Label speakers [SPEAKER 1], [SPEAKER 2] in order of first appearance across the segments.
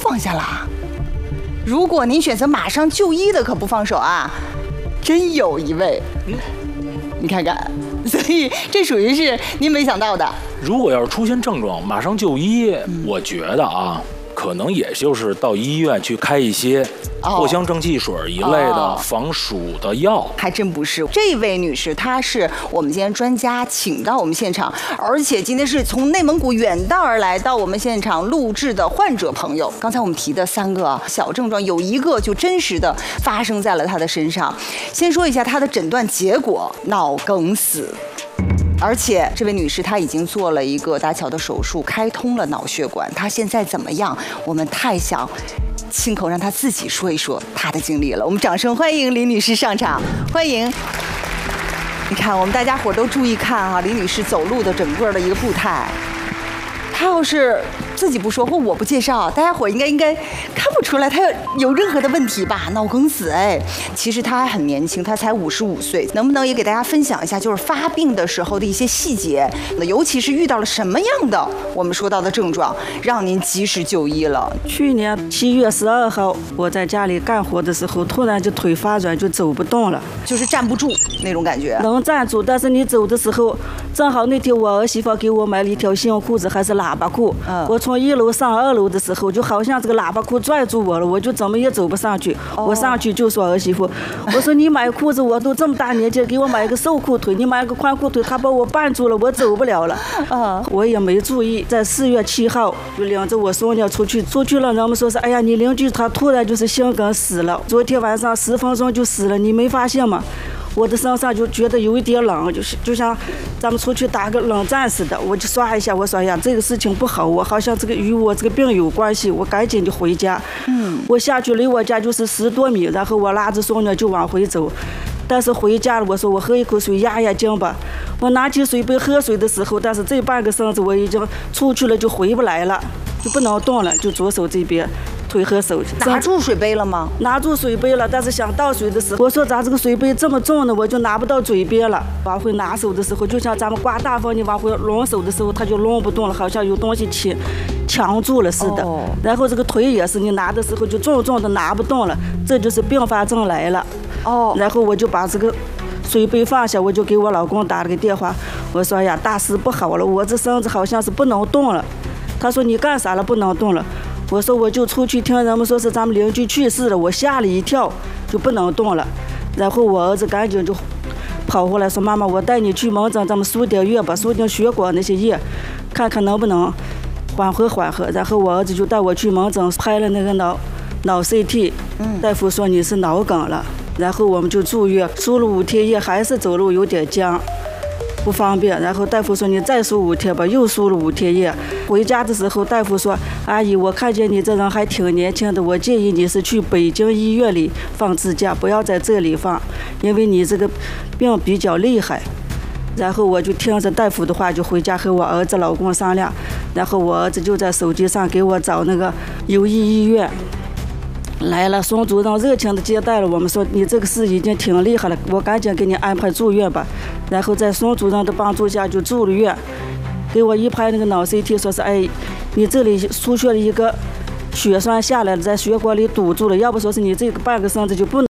[SPEAKER 1] 放下了。如果您选择马上就医的，可不放手啊！真有一位，你看看，所以这属于是您没想到的。
[SPEAKER 2] 如果要是出现症状，马上就医，我觉得啊，可能也就是到医院去开一些藿香正气水一类的防暑的药。
[SPEAKER 1] 还真不是，这位女士她是我们今天专家请到我们现场，而且今天是从内蒙古远道而来到我们现场录制的患者朋友。刚才我们提的3个小症状，有一个就真实的发生在了她的身上。先说一下她的诊断结果：脑梗死。而且这位女士她已经做了一个搭桥的手术，开通了脑血管。她现在怎么样？我们太想亲口让她自己说一说她的经历了。我们掌声欢迎李女士上场，欢迎。你看，我们大家伙都注意看啊，李女士走路的整个的一个步态。她要是自己不说或我不介绍，大家伙应该看不出来她有任何的问题吧？脑梗死，哎，其实她还很年轻，她才55岁，能不能也给大家分享一下，就是发病的时候的一些细节，尤其是遇到了什么样的我们说到的症状，让您及时就医了？
[SPEAKER 3] 去年7月12号，我在家里干活的时候，突然就腿发软，就走不动了，
[SPEAKER 1] 就是站不住那种感觉。
[SPEAKER 3] 能站住，但是你走的时候，正好那天我儿媳妇给我买了一条新裤子，还是喇叭裤。我从1楼上2楼的时候，就好像这个喇叭裤拽住我了，我就怎么也走不上去。我上去就说儿媳妇，我说你买裤子，我都这么大年纪，给我买个瘦裤腿，你买个宽裤腿，他把我绊住了，我走不了了。我也没注意，在4月7号就领着我孙女出去了，人们说是，哎呀，你邻居他突然就是心梗死了，昨天晚上10分钟就死了，你没发现吗？我的身上就觉得有一点冷，就像咱们出去打个冷战似的，我就刷一下，我说哎呀，这个事情不好，我好像这个与我这个病有关系，我赶紧就回家。我下去离我家就是10多米，然后我拉着孙女就往回走。但是回家了，我说我喝一口水压压惊吧。我拿起水杯喝水的时候，但是这半个身子我已经出去了，就回不来了，就不能动了，就左手这边。腿和手
[SPEAKER 1] 拿住水杯了吗？
[SPEAKER 3] 拿住水杯了，但是想倒水的时候，我说咋这个水杯这么重呢？我就拿不到嘴边了。往回拿手的时候，就像咱们刮大风，你往回拢手的时候，它就拢不动了，好像有东西强住了似的。然后这个腿也是，你拿的时候就重重的拿不动了，这就是并发症来了。然后我就把这个水杯放下，我就给我老公打了个电话，我说呀，大事不好了，我这身子好像是不能动了。他说你干啥了？不能动了。我说我就出去听人们说是咱们邻居去世了，我吓了一跳，就不能动了。然后我儿子赶紧就跑回来说，妈妈，我带你去门诊，咱们输点药吧，输点血管那些液，看看能不能缓和。然后我儿子就带我去门诊拍了那个脑 CT，大夫说你是脑梗了。然后我们就住院，输了5天液，还是走路有点僵，不方便。然后大夫说你再输5天吧，又输了5天液。回家的时候，大夫说，阿姨，我看见你这人还挺年轻的，我建议你是去北京医院里放支架，不要在这里放，因为你这个病比较厉害。然后我就听着大夫的话，就回家和我儿子老公商量。然后我儿子就在手机上给我找那个友谊医院。来了，宋主任热情的接待了我们，说你这个事已经挺厉害了，我赶紧给你安排住院吧。然后在宋主任的帮助下就住了院，给我一拍那个脑 CT， 说是哎，你这里出血了一个血栓下来了，在血管里堵住了，要不说是你这个半个身子就不能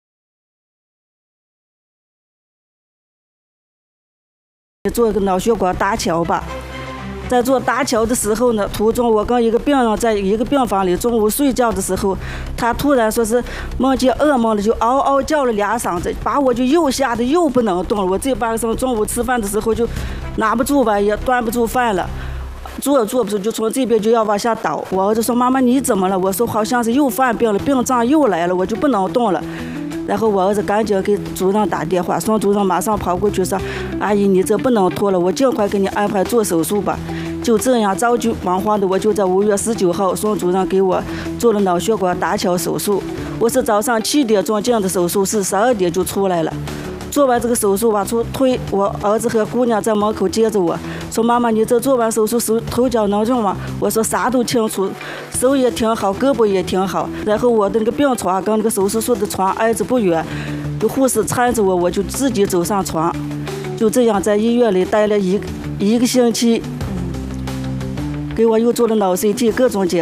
[SPEAKER 3] 做一个脑血管搭桥吧。在做搭桥的时候呢，途中我跟一个病人在一个病房里，中午睡觉的时候，他突然说是梦见噩梦了，就嗷嗷叫了2嗓子，把我就又吓得又不能动了。我这半个身中午吃饭的时候就拿不住碗，也端不住饭了，坐不住，就从这边就要往下倒。我儿子说，妈妈你怎么了？我说好像是又犯病了，病trạng又来了，我就不能动了。然后我儿子赶紧给主任打电话，宋主任马上跑过去说，阿姨你这不能拖了，我尽快给你安排做手术吧。就这样着急忙慌的，我就在5月19号，宋主任给我做了脑血管搭桥手术。我是早上7点钟进的手术室，12点就出来了。做完这个手术往出推，我儿子和姑娘在门口接着我说，妈妈你这做完手术手头脚能用吗？我说啥都清楚，手也挺好，胳膊也挺好。然后我的那个病床跟那个手术室的床挨着不远，有护士搀着我，我就自己走上床。就这样在医院里待了一个星期，给我又做了脑 CT 各种检